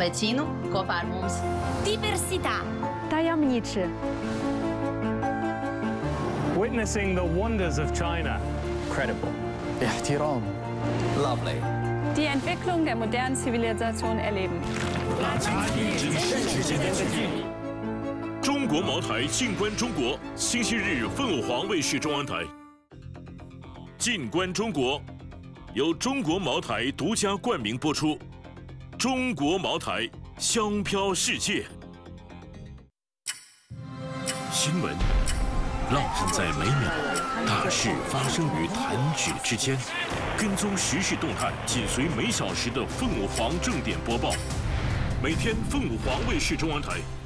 Vicino, kopā ar mums. Diversità. Tajemniczy. Witnessing the wonders of China. Credible. احترام. Lovely. Die Entwicklung der modernen Zivilisation erleben. 中国茅台静观中国，星期日凤凰卫视中央台。静观中国由中国茅台独家冠名播出。中国茅台，香飘世界。新闻浪漫在每秒，大事发生于弹指之间。跟踪时事动态，紧随每小时的凤凰正点播报。每天凤凰卫视中央台